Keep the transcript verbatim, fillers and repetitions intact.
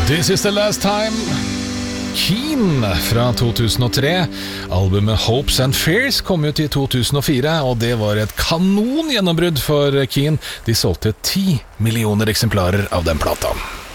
This is the last time. Keane fra to tusen og tre. Albumet Hopes and Fears kom ut i to tusen og fire, og det var et kanon gjennombrudd for Keane. De solgte ti millioner eksemplarer av den plata.